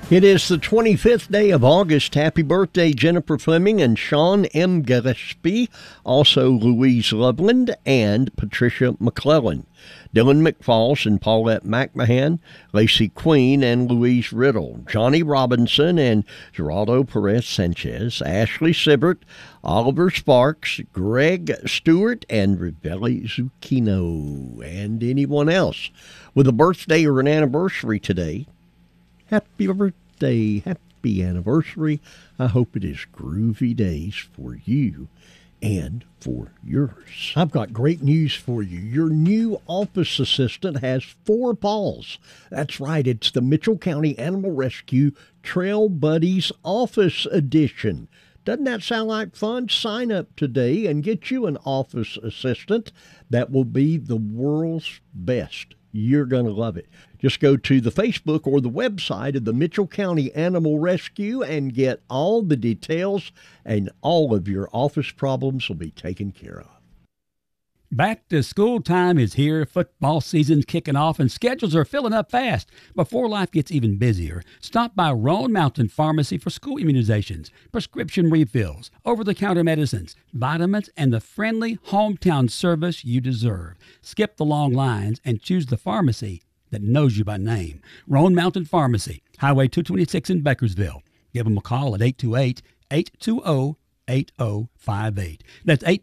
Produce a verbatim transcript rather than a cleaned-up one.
It is the twenty-fifth day of August. Happy birthday, Jennifer Fleming and Sean M. Gillespie, also Louise Loveland and Patricia McClellan, Dylan McFalls and Paulette McMahon, Lacey Queen and Louise Riddle, Johnny Robinson and Geraldo Perez Sanchez, Ashley Sibbert, Oliver Sparks, Greg Stewart, and Rivelli Zucchino, and anyone else with a birthday or an anniversary today. Happy birthday, happy anniversary. I hope it is groovy days for you and for yours. I've got great news for you. Your new office assistant has four paws. That's right, it's the Mitchell County Animal Rescue Trail Buddies Office Edition. Doesn't that sound like fun? Sign up today and get you an office assistant that will be the world's best. You're going to love it. Just go to the Facebook or the website of the Mitchell County Animal Rescue and get all the details, and all of your office problems will be taken care of. Back to school time is here. Football season's kicking off and schedules are filling up fast. Before life gets even busier, stop by Roan Mountain Pharmacy for school immunizations, prescription refills, over-the-counter medicines, vitamins, and the friendly hometown service you deserve. Skip the long lines and choose the pharmacy that knows you by name. Roan Mountain Pharmacy, Highway two twenty-six in Beckersville. Give them a call at eight two eight, eight two zero, eight zero five eight. That's eight